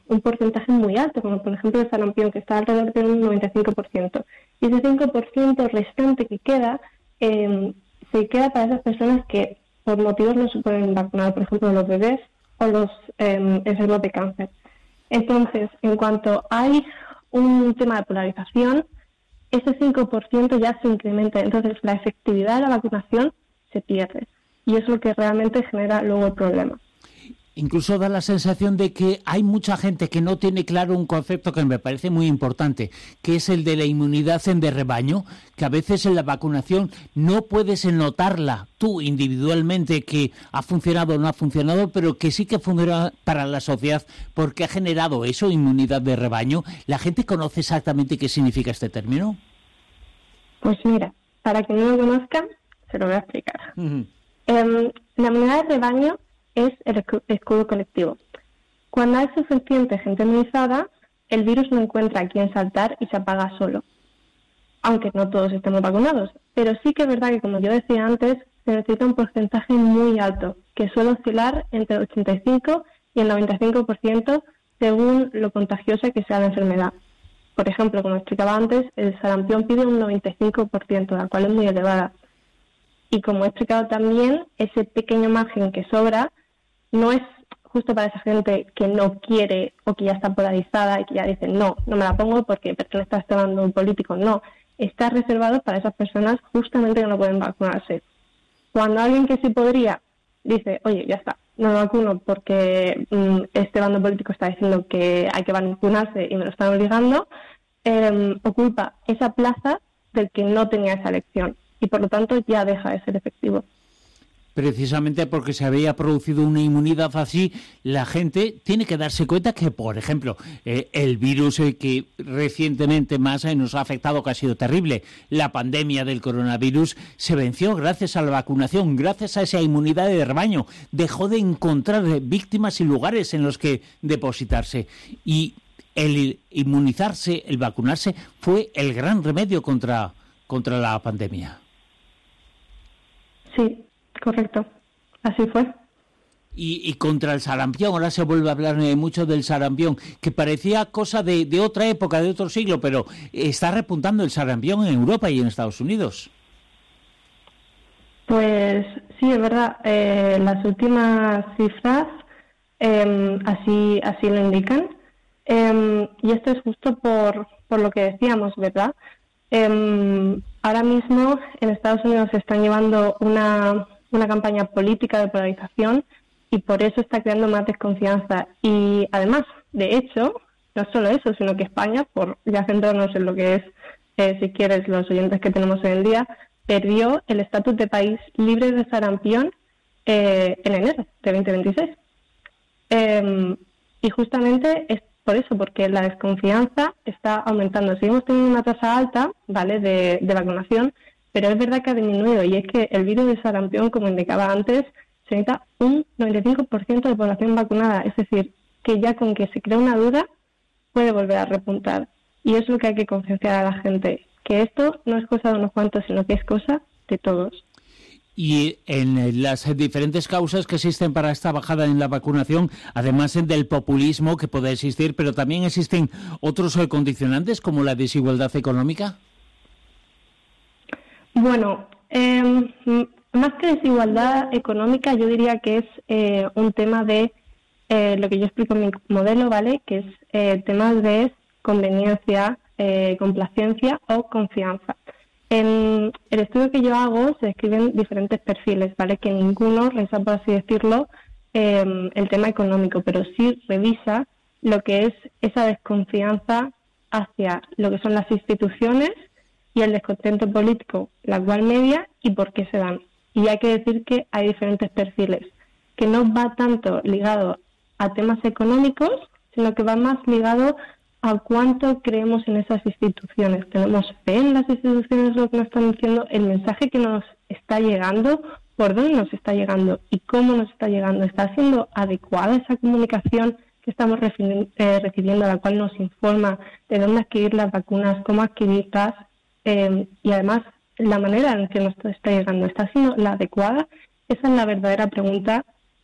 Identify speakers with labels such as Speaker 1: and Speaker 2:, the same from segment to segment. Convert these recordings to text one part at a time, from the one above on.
Speaker 1: un porcentaje muy alto, como por ejemplo el sarampión, que está alrededor de un 95%. Y ese 5% restante que queda, se queda para esas personas que por motivos no se pueden vacunar, por ejemplo los bebés o los enfermos de cáncer. Entonces, en cuanto hay un tema de polarización, ese 5% ya se incrementa, entonces la efectividad de la vacunación se pierde. Y es lo que realmente genera luego el problema.
Speaker 2: Incluso da la sensación de que hay mucha gente que no tiene claro un concepto que me parece muy importante, que es el de la inmunidad de rebaño, que a veces en la vacunación no puedes notarla tú individualmente que ha funcionado o no ha funcionado, pero que sí que funciona para la sociedad porque ha generado eso, inmunidad de rebaño. ¿La gente conoce exactamente qué significa este término?
Speaker 1: Pues mira, para quien no lo conozca, se lo voy a explicar. La inmunidad de rebaño es el escudo colectivo. Cuando hay suficiente gente inmunizada, el virus no encuentra a quién saltar y se apaga solo. Aunque no todos estemos vacunados. Pero sí que es verdad que, como yo decía antes, se necesita un porcentaje muy alto, que suele oscilar entre el 85 y el 95% según lo contagiosa que sea la enfermedad. Por ejemplo, como explicaba antes, el sarampión pide un 95%, la cual es muy elevada. Y como he explicado también, ese pequeño margen que sobra no es justo para esa gente que no quiere o que ya está polarizada y que ya dice no me la pongo porque pertenece a este bando político. No, está reservado para esas personas justamente que no pueden vacunarse. Cuando alguien que sí podría dice, oye, ya está, no me vacuno porque este bando político está diciendo que hay que vacunarse y me lo están obligando, ocupa esa plaza del que no tenía esa elección y por lo tanto ya deja de ser efectivo.
Speaker 2: Precisamente porque se había producido una inmunidad así, la gente tiene que darse cuenta que, por ejemplo, el virus que recientemente más nos ha afectado, que ha sido terrible, la pandemia del coronavirus, se venció gracias a la vacunación, gracias a esa inmunidad de rebaño. Dejó de encontrar víctimas y lugares en los que depositarse. Y el inmunizarse, el vacunarse, fue el gran remedio contra la pandemia.
Speaker 1: Sí. Correcto, así fue.
Speaker 2: Y contra el sarampión, ahora se vuelve a hablar mucho del sarampión, que parecía cosa de otra época, de otro siglo, pero está repuntando el sarampión en Europa y en Estados Unidos.
Speaker 1: Pues sí, es verdad, las últimas cifras así lo indican, y esto es justo por lo que decíamos, ¿verdad? Ahora mismo en Estados Unidos se están llevando una campaña política de polarización y por eso está creando más desconfianza. Y además, de hecho, no solo eso, sino que España, por ya centrarnos en lo que es, si quieres, los oyentes que tenemos hoy en día, perdió el estatus de país libre de sarampión en enero de 2026. Y justamente es por eso, porque la desconfianza está aumentando. Seguimos teniendo una tasa alta, ¿vale?, de vacunación, pero es verdad que ha disminuido, y es que el virus de sarampión, como indicaba antes, se necesita un 95% de población vacunada, es decir, que ya con que se crea una duda puede volver a repuntar. Y es lo que hay que concienciar a la gente, que esto no es cosa de unos cuantos, sino que es cosa de todos.
Speaker 2: Y en las diferentes causas que existen para esta bajada en la vacunación, además del populismo que puede existir, pero también existen otros condicionantes como la desigualdad económica.
Speaker 1: Bueno, más que desigualdad económica, yo diría que es un tema de lo que yo explico en mi modelo, ¿vale? Que es temas de conveniencia, complacencia o confianza. En el estudio que yo hago se describen diferentes perfiles, ¿vale? Que ninguno revisa, por así decirlo, el tema económico, pero sí revisa lo que es esa desconfianza hacia lo que son las instituciones y el descontento político, la cual media y por qué se dan. Y hay que decir que hay diferentes perfiles, que no va tanto ligado a temas económicos, sino que va más ligado a cuánto creemos en esas instituciones. ¿Tenemos fe en las instituciones, lo que nos están diciendo, el mensaje que nos está llegando, por dónde nos está llegando y cómo nos está llegando? ¿Está siendo adecuada esa comunicación que estamos recibiendo, a la cual nos informa de dónde adquirir las vacunas, cómo adquirirlas? Y además, la manera en que nos está llegando, ¿está siendo la adecuada? Esa es la verdadera pregunta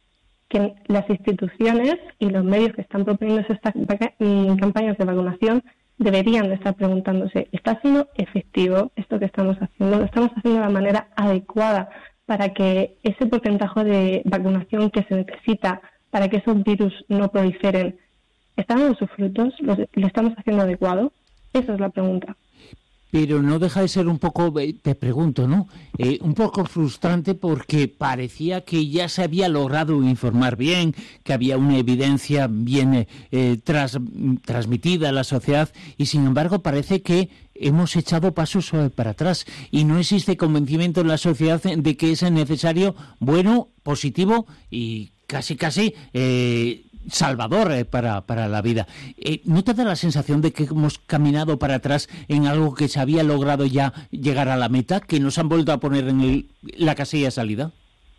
Speaker 1: que las instituciones y los medios que están proponiendo estas campañas de vacunación deberían de estar preguntándose, ¿está siendo efectivo esto que estamos haciendo? ¿Lo estamos haciendo de la manera adecuada para que ese porcentaje de vacunación que se necesita para que esos virus no proliferen, ¿están dando sus frutos? ¿Lo estamos haciendo adecuado? Esa es la pregunta.
Speaker 2: Pero no deja de ser un poco, te pregunto, ¿no? Un poco frustrante porque parecía que ya se había logrado informar bien, que había una evidencia bien transmitida a la sociedad y sin embargo parece que hemos echado pasos para atrás y no existe convencimiento en la sociedad de que es necesario, bueno, positivo y casi salvador para la vida. ¿No te da la sensación de que hemos caminado para atrás en algo que se había logrado ya llegar a la meta, que nos han vuelto a poner en la casilla de salida?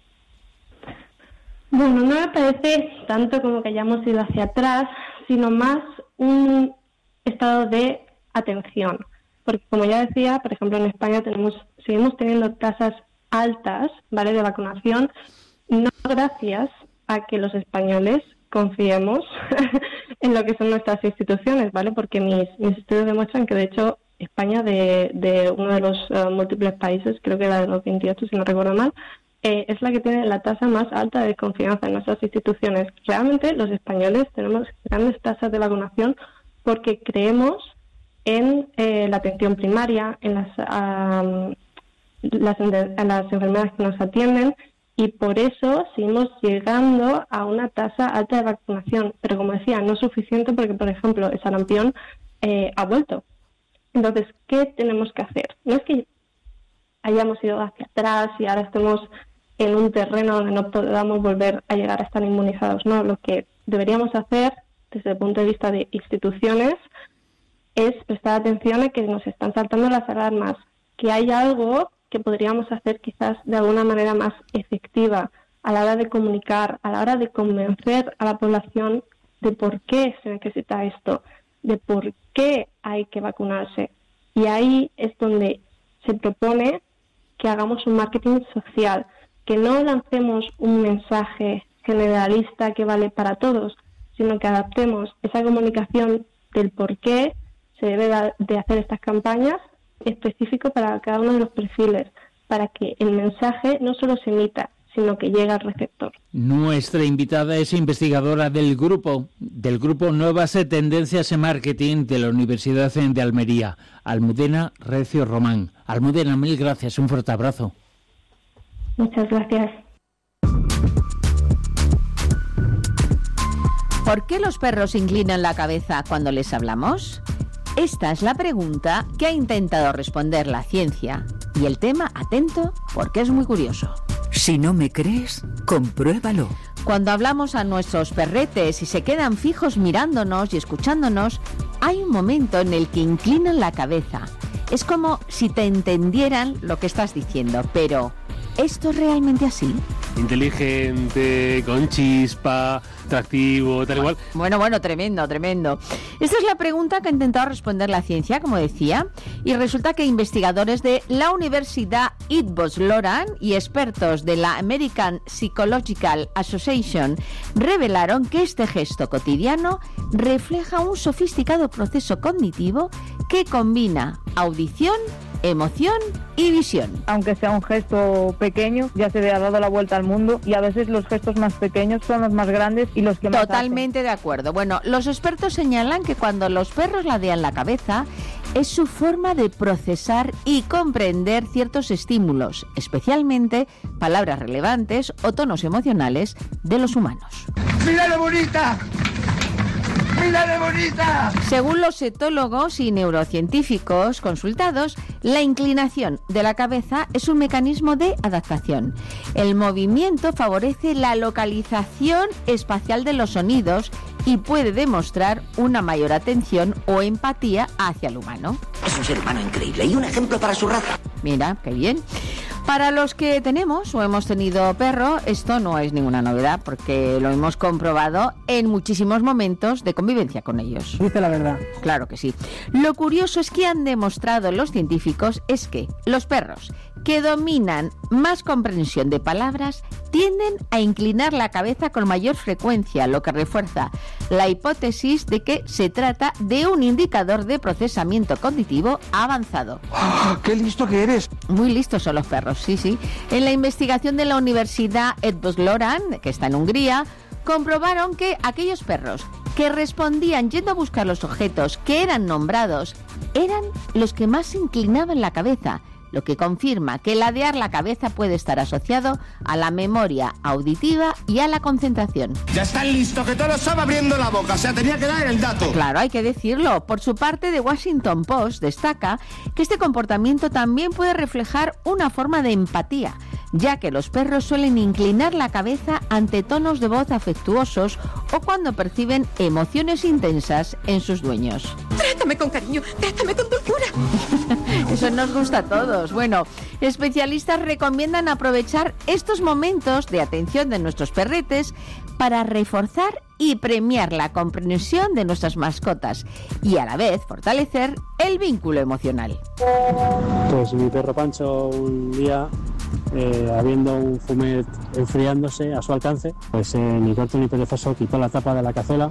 Speaker 1: Bueno, no me parece tanto como que hayamos ido hacia atrás, sino más un estado de atención. Porque como ya decía, por ejemplo, en España seguimos teniendo tasas altas, ¿vale?, de vacunación, no gracias a que los españoles confiemos en lo que son nuestras instituciones, ¿vale? Porque mis estudios demuestran que, de hecho, España, de uno de los múltiples países, creo que era de los 28, si no recuerdo mal, es la que tiene la tasa más alta de confianza en nuestras instituciones. Realmente, los españoles tenemos grandes tasas de vacunación porque creemos en la atención primaria, en las enfermedades que nos atienden, y por eso seguimos llegando a una tasa alta de vacunación. Pero como decía, no es suficiente porque, por ejemplo, el sarampión ha vuelto. Entonces, ¿qué tenemos que hacer? No es que hayamos ido hacia atrás y ahora estemos en un terreno donde no podamos volver a llegar a estar inmunizados. No, lo que deberíamos hacer desde el punto de vista de instituciones es prestar atención a que nos están saltando las alarmas, que hay algo que podríamos hacer quizás de alguna manera más efectiva a la hora de comunicar, a la hora de convencer a la población de por qué se necesita esto, de por qué hay que vacunarse. Y ahí es donde se propone que hagamos un marketing social, que no lancemos un mensaje generalista que vale para todos, sino que adaptemos esa comunicación del por qué se debe de hacer estas campañas específico para cada uno de los perfiles, para que el mensaje no solo se emita, sino que llegue al receptor.
Speaker 2: Nuestra invitada es investigadora del grupo Nuevas Tendencias en Marketing de la Universidad de Almería, Almudena Recio Román. Almudena, mil gracias, un fuerte abrazo.
Speaker 1: Muchas gracias.
Speaker 3: ¿Por qué los perros inclinan la cabeza cuando les hablamos? Esta es la pregunta que ha intentado responder la ciencia. Y el tema, atento, porque es muy curioso.
Speaker 4: Si no me crees, compruébalo.
Speaker 3: Cuando hablamos a nuestros perretes y se quedan fijos mirándonos y escuchándonos, hay un momento en el que inclinan la cabeza. Es como si te entendieran lo que estás diciendo, pero ¿esto es realmente así?
Speaker 5: Inteligente, con chispa, atractivo, tal igual.
Speaker 3: Bueno, tremendo. Esta es la pregunta que ha intentado responder la ciencia, como decía, y resulta que investigadores de la Universidad Eötvös-Loránd y expertos de la American Psychological Association revelaron que este gesto cotidiano refleja un sofisticado proceso cognitivo que combina audición, emoción y visión.
Speaker 6: Aunque sea un gesto pequeño, ya se le ha dado la vuelta al mundo y a veces los gestos más pequeños son los más grandes y los que más
Speaker 3: Totalmente de acuerdo. Bueno, los expertos señalan que cuando los perros ladean la cabeza es su forma de procesar y comprender ciertos estímulos, especialmente palabras relevantes o tonos emocionales de los humanos.
Speaker 7: ¡Mírale bonita! ¡Mírale bonita!
Speaker 3: Según los etólogos y neurocientíficos consultados, la inclinación de la cabeza es un mecanismo de adaptación. El movimiento favorece la localización espacial de los sonidos y puede demostrar una mayor atención o empatía hacia el humano.
Speaker 4: Es un ser humano increíble y un ejemplo para su raza.
Speaker 3: Mira, qué bien. Para los que tenemos o hemos tenido perro, esto no es ninguna novedad porque lo hemos comprobado en muchísimos momentos de convivencia con ellos.
Speaker 6: Dice la verdad.
Speaker 3: Claro que sí. Lo curioso es que han demostrado los científicos es que los perros que dominan más comprensión de palabras tienden a inclinar la cabeza con mayor frecuencia, lo que refuerza la hipótesis de que se trata de un indicador de procesamiento cognitivo avanzado.
Speaker 7: ¡Oh, qué listo que eres!
Speaker 3: Muy listos son los perros, sí. En la investigación de la Universidad Eötvös-Loránd, que está en Hungría, comprobaron que aquellos perros que respondían yendo a buscar los objetos que eran nombrados eran los que más inclinaban la cabeza, lo que confirma que ladear la cabeza puede estar asociado a la memoria auditiva y a la concentración.
Speaker 8: Ya están listos, que todos están abriendo la boca, o sea, tenía que dar el dato.
Speaker 3: Claro, hay que decirlo. Por su parte, The Washington Post destaca que este comportamiento también puede reflejar una forma de empatía, ya que los perros suelen inclinar la cabeza ante tonos de voz afectuosos o cuando perciben emociones intensas en sus dueños.
Speaker 9: Trátame con cariño, trátame con dulzura.
Speaker 3: Eso nos gusta a todos. Bueno, especialistas recomiendan aprovechar estos momentos de atención de nuestros perretes para reforzar y premiar la comprensión de nuestras mascotas y a la vez fortalecer el vínculo emocional.
Speaker 10: Pues mi perro Pancho un día, habiendo un fumet enfriándose a su alcance, pues ni corto ni perezoso quitó la tapa de la cazuela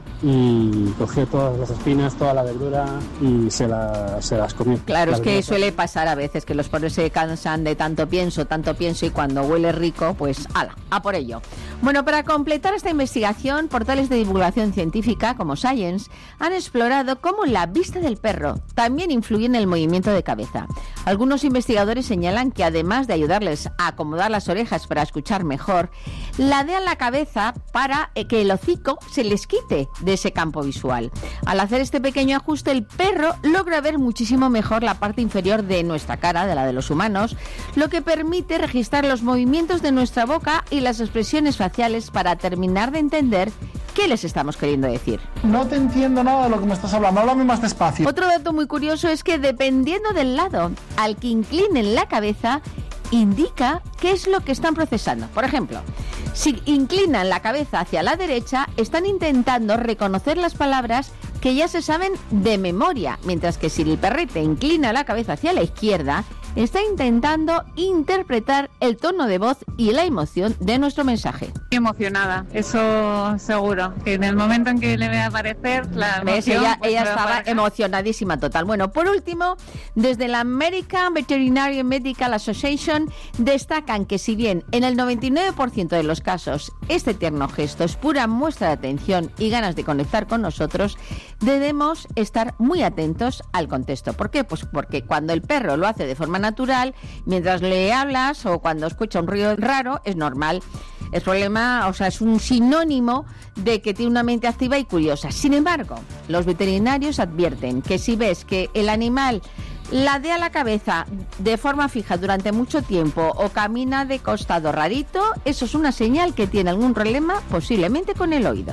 Speaker 10: y cogió todas las espinas, toda la verdura y se las comió.
Speaker 3: Claro, es que suele pasar a veces que los perros se cansan de tanto pienso y cuando huele rico, pues ¡hala! A por ello. Bueno, para completar esta investigación, portales de divulgación científica como Science han explorado cómo la vista del perro también influye en el movimiento de cabeza. Algunos investigadores señalan que además de ayudarles a acomodar las orejas para escuchar mejor, ladean la cabeza para que el hocico se les quite de ese campo visual. Al hacer este pequeño ajuste, el perro logra ver muchísimo mejor la parte inferior de nuestra cara, de la de los humanos, lo que permite registrar los movimientos de nuestra boca y las expresiones faciales para terminar de entender qué les estamos queriendo decir.
Speaker 11: No te entiendo nada de lo que me estás hablando, háblame más despacio.
Speaker 3: Otro dato muy curioso es que dependiendo del lado al que inclinen la cabeza, indica qué es lo que están procesando. Por ejemplo, si inclinan la cabeza hacia la derecha, están intentando reconocer las palabras que ya se saben de memoria, mientras que si el perrete inclina la cabeza hacia la izquierda, está intentando interpretar el tono de voz y la emoción de nuestro mensaje.
Speaker 12: Emocionada, eso seguro, que en el momento en que le vea aparecer la emoción...
Speaker 3: Ella estaba emocionadísima total. Bueno, por último, desde la American Veterinary Medical Association destacan que si bien en el 99% de los casos este tierno gesto es pura muestra de atención y ganas de conectar con nosotros, debemos estar muy atentos al contexto. ¿Por qué? Pues porque cuando el perro lo hace de forma natural, mientras le hablas o cuando escucha un ruido raro, es normal. El problema, es un sinónimo de que tiene una mente activa y curiosa. Sin embargo, los veterinarios advierten que si ves que el animal ladea la cabeza de forma fija durante mucho tiempo o camina de costado rarito, eso es una señal que tiene algún problema, posiblemente con el oído.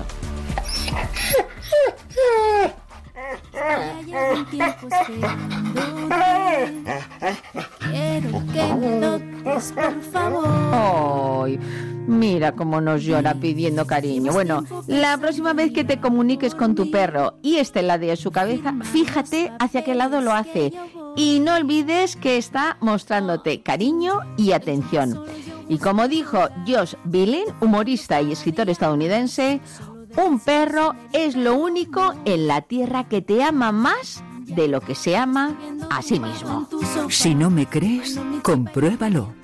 Speaker 3: ¡Ay! Mira cómo nos llora pidiendo cariño. Bueno, la próxima vez que te comuniques con tu perro y ladea su cabeza, fíjate hacia qué lado lo hace y no olvides que está mostrándote cariño y atención. Y como dijo Josh Billen, humorista y escritor estadounidense, un perro es lo único en la tierra que te ama más de lo que se ama a sí mismo.
Speaker 4: Si no me crees, compruébalo.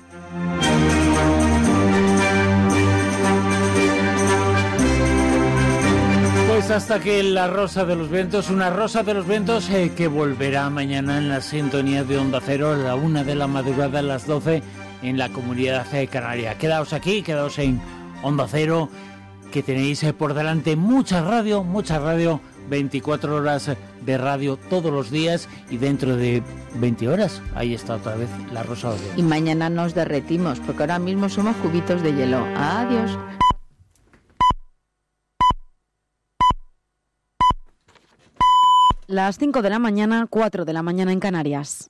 Speaker 2: Pues hasta que la Rosa de los Vientos, una Rosa de los Vientos que volverá mañana en la sintonía de Onda Cero a la 1 de la madrugada, a las 12 en la Comunidad Canaria. Quedaos aquí, quedaos en Onda Cero, que tenéis por delante mucha radio, 24 horas de radio todos los días y dentro de 20 horas, ahí está otra vez la Rosa de los Vientos.
Speaker 3: Y mañana nos derretimos, porque ahora mismo somos cubitos de hielo. Adiós.
Speaker 13: Las 5 de la mañana, 4 de la mañana en Canarias.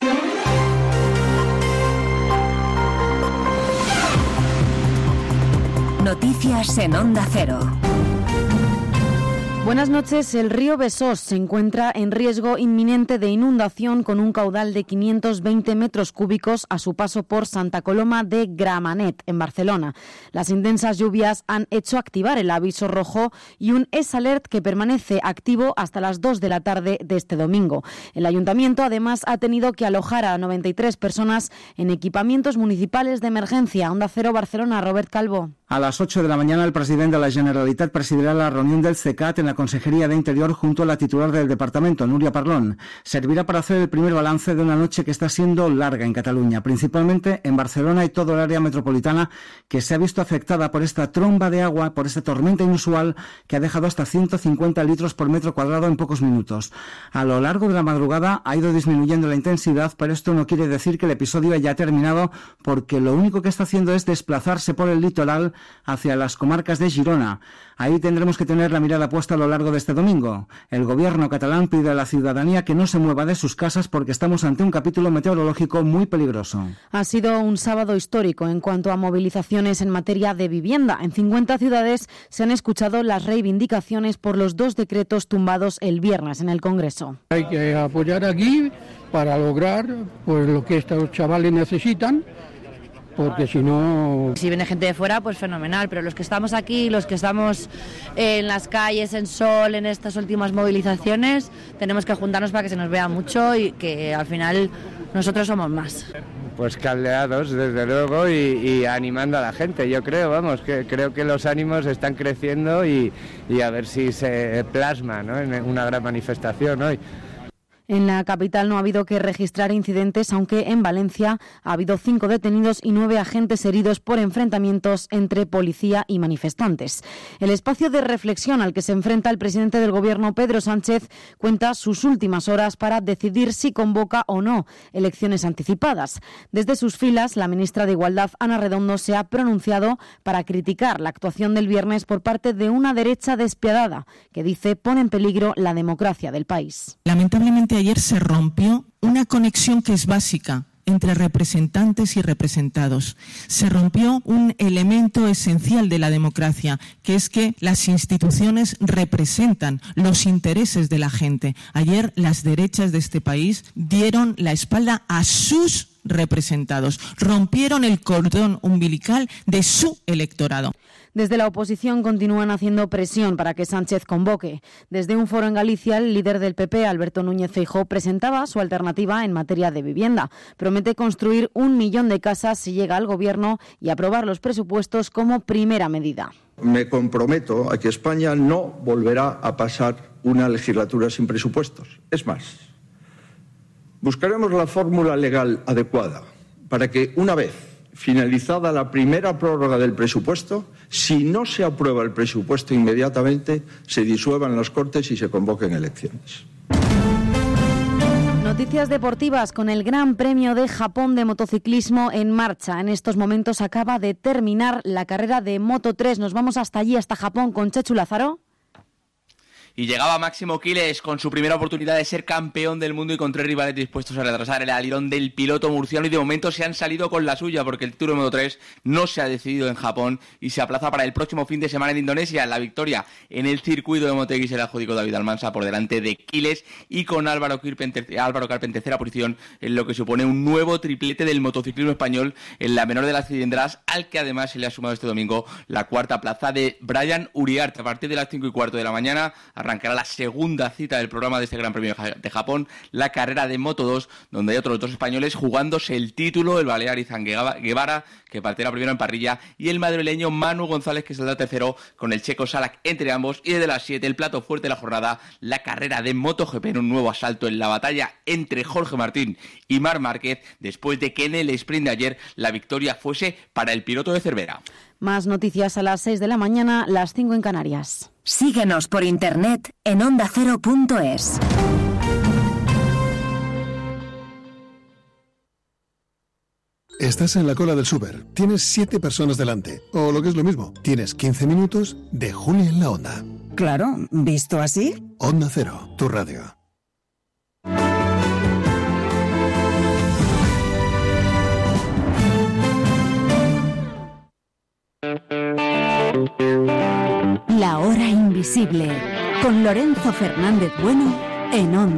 Speaker 4: Noticias en Onda Cero.
Speaker 13: Buenas noches. El río Besós se encuentra en riesgo inminente de inundación con un caudal de 520 metros cúbicos a su paso por Santa Coloma de Gramenet, en Barcelona. Las intensas lluvias han hecho activar el aviso rojo y un S-Alert que permanece activo hasta las 2 de la tarde de este domingo. El ayuntamiento, además, ha tenido que alojar a 93 personas en equipamientos municipales de emergencia. Onda Cero Barcelona, Robert Calvo.
Speaker 14: A las 8 de la mañana, el presidente de la Generalitat presidirá la reunión del CECAT en la Consejería de Interior junto a la titular del departamento, Núria Parlón. Servirá para hacer el primer balance de una noche que está siendo larga en Cataluña, principalmente en Barcelona y todo el área metropolitana, que se ha visto afectada por esta tromba de agua, por esta tormenta inusual que ha dejado hasta 150 litros por metro cuadrado en pocos minutos. A lo largo de la madrugada ha ido disminuyendo la intensidad, pero esto no quiere decir que el episodio haya terminado, porque lo único que está haciendo es desplazarse por el litoral hacia las comarcas de Girona. Ahí tendremos que tener la mirada puesta a lo largo de este domingo. El gobierno catalán pide a la ciudadanía que no se mueva de sus casas porque estamos ante un capítulo meteorológico muy peligroso.
Speaker 13: Ha sido un sábado histórico en cuanto a movilizaciones en materia de vivienda. En 50 ciudades se han escuchado las reivindicaciones por los 2 decretos tumbados el viernes en el Congreso.
Speaker 15: Hay que apoyar aquí para lograr pues lo que estos chavales necesitan. Porque si no...
Speaker 16: Si viene gente de fuera, pues fenomenal, pero los que estamos aquí, los que estamos en las calles, en Sol, en estas últimas movilizaciones, tenemos que juntarnos para que se nos vea mucho y que al final nosotros somos más.
Speaker 17: Pues caldeados, desde luego, y animando a la gente, yo creo, vamos, que creo que los ánimos están creciendo y a ver si se plasma, ¿no?, en una gran manifestación hoy.
Speaker 13: En la capital no ha habido que registrar incidentes, aunque en Valencia ha habido 5 detenidos y 9 agentes heridos por enfrentamientos entre policía y manifestantes. El espacio de reflexión al que se enfrenta el presidente del Gobierno, Pedro Sánchez, cuenta sus últimas horas para decidir si convoca o no elecciones anticipadas. Desde sus filas, la ministra de Igualdad, Ana Redondo, se ha pronunciado para criticar la actuación del viernes por parte de una derecha despiadada que dice pone en peligro la democracia del país.
Speaker 18: Lamentablemente, ayer se rompió una conexión que es básica entre representantes y representados. Se rompió un elemento esencial de la democracia, que es que las instituciones representan los intereses de la gente. Ayer las derechas de este país dieron la espalda a sus representados, rompieron el cordón umbilical de su electorado.
Speaker 13: Desde la oposición continúan haciendo presión para que Sánchez convoque. Desde un foro en Galicia, el líder del PP, Alberto Núñez Feijóo, presentaba su alternativa en materia de vivienda. Promete construir 1 millón de casas si llega al Gobierno y aprobar los presupuestos como primera medida.
Speaker 19: Me comprometo a que España no volverá a pasar una legislatura sin presupuestos. Es más, buscaremos la fórmula legal adecuada para que, una vez finalizada la primera prórroga del presupuesto, si no se aprueba el presupuesto inmediatamente, se disuelvan las Cortes y se convoquen elecciones.
Speaker 13: Noticias deportivas con el Gran Premio de Japón de motociclismo en marcha. En estos momentos acaba de terminar la carrera de Moto3. Nos vamos hasta allí, hasta Japón, con Chechu Lázaro.
Speaker 20: Y llegaba Máximo Quiles con su primera oportunidad de ser campeón del mundo y con 3 rivales dispuestos a retrasar el alirón del piloto murciano, y de momento se han salido con la suya porque el Tour de Moto 3 no se ha decidido en Japón y se aplaza para el próximo fin de semana en Indonesia. La victoria en el circuito de Motegi se la adjudicó David Almansa por delante de Quiles y con Álvaro Carpe en tercera posición, en lo que supone un nuevo triplete del motociclismo español en la menor de las cilindradas, al que además se le ha sumado este domingo la cuarta plaza de Brian Uriarte. A partir de las 5:15 de la mañana arrancará la segunda cita del programa de este Gran Premio de Japón, la carrera de Moto2, donde hay otros 2 españoles jugándose el título, el balear Izan Guevara, que partirá primero en parrilla, y el madrileño Manu González, que saldrá tercero con el checo Salak entre ambos. Y desde las 7, el plato fuerte de la jornada, la carrera de MotoGP, en un nuevo asalto en la batalla entre Jorge Martín y Marc Márquez, después de que en el sprint de ayer la victoria fuese para el piloto de Cervera.
Speaker 13: Más noticias a las 6 de la mañana, las 5 en Canarias.
Speaker 21: Síguenos por internet en ondacero.es.
Speaker 22: Estás en la cola del súper, tienes 7 personas delante, o lo que es lo mismo, tienes 15 minutos de Juli en la Onda.
Speaker 23: Claro, ¿visto así?
Speaker 22: Onda Cero, tu radio.
Speaker 21: La hora invisible. Con Lorenzo Fernández Bueno en Onda.